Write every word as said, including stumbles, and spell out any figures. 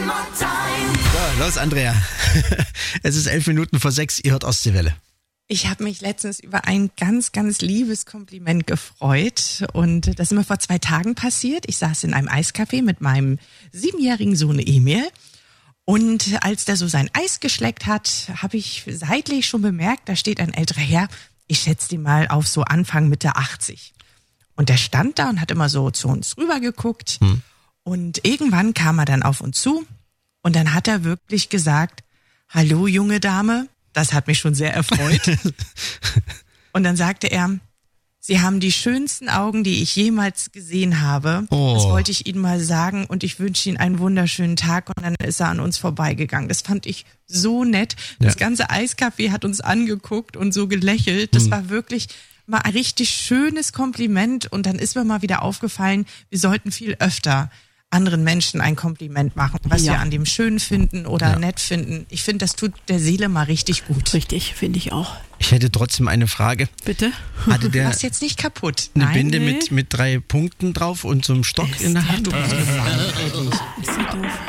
So, los Andrea. Es ist elf Minuten vor sechs, ihr hört Ostseewelle. Ich habe mich letztens über ein ganz, ganz liebes Kompliment gefreut und das ist mir vor zwei Tagen passiert. Ich saß in einem Eiscafé mit meinem siebenjährigen Sohn Emil und als der so sein Eis geschleckt hat, habe ich seitlich schon bemerkt, da steht ein älterer Herr, ich schätze den mal auf so Anfang Mitte achtzig. Und der stand da und hat immer so zu uns rüber geguckt hm. und irgendwann kam er dann auf uns zu und dann hat er wirklich gesagt, hallo junge Dame. Das hat mich schon sehr erfreut. Und dann sagte er, Sie haben die schönsten Augen, die ich jemals gesehen habe. Oh. Das wollte ich Ihnen mal sagen und ich wünsche Ihnen einen wunderschönen Tag. Und dann ist er an uns vorbeigegangen. Das fand ich so nett. Das ja. ganze Eiscafé hat uns angeguckt und so gelächelt. Das hm. war wirklich mal ein richtig schönes Kompliment. Und dann ist mir mal wieder aufgefallen, wir sollten viel öfter anderen Menschen ein Kompliment machen, was ja. wir an dem schön finden oder ja. nett finden. Ich finde, das tut der Seele mal richtig gut. Richtig, finde ich auch. Ich hätte trotzdem eine Frage. Bitte? Hatte der du machst jetzt nicht kaputt. Eine Nein, Binde nee. mit, mit drei Punkten drauf und so einem Stock ist in der Hand? Ist so doof.